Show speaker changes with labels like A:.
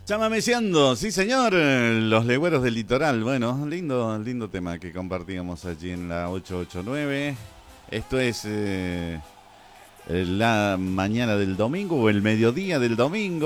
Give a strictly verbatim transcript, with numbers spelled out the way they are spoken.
A: Chamameciando, sí señor, los legüeros del litoral. Bueno, lindo, lindo tema que compartíamos allí en la ochocientos ochenta y nueve. Esto es eh, la mañana del domingo o el mediodía del domingo.